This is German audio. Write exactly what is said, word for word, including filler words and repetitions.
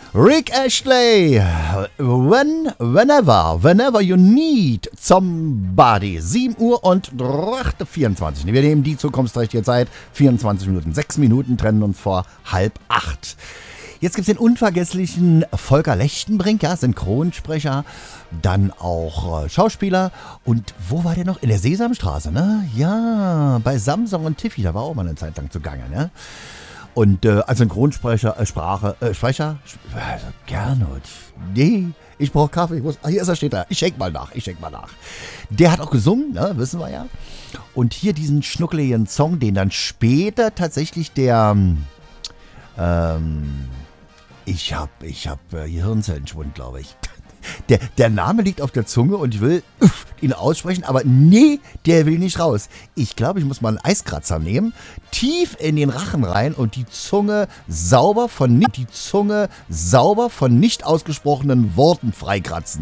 Rick Astley, when, whenever, whenever you need somebody. sieben Uhr und vierundzwanzig. Wir nehmen die zukunftsträchtige Zeit. vierundzwanzig Minuten. Sechs Minuten trennen uns vor halb acht. Jetzt gibt es den unvergesslichen Volker Lechtenbrink, ja, Synchronsprecher, dann auch äh, Schauspieler. Und wo war der noch? In der Sesamstraße, ne? Ja, bei Samsung und Tiffy, da war auch mal eine Zeit lang zugange, ne? Und äh, als Synchronsprecher, äh, Sprache, äh, Sprecher, also, Gernot, nee, ich brauche Kaffee, ich muss, ah, hier ist er, steht da, ich schenk mal nach, ich schenk mal nach. Der hat auch gesungen, ne, wissen wir ja. Und hier diesen schnuckeligen Song, den dann später tatsächlich der, ähm, ich hab, ich hab äh, Gehirnzellenschwund, glaube ich. Der, der Name liegt auf der Zunge und ich will uff, ihn aussprechen, aber nee, der will nicht raus. Ich glaube, ich muss mal einen Eiskratzer nehmen, tief in den Rachen rein und die Zunge sauber von, die Zunge sauber von nicht ausgesprochenen Worten freikratzen.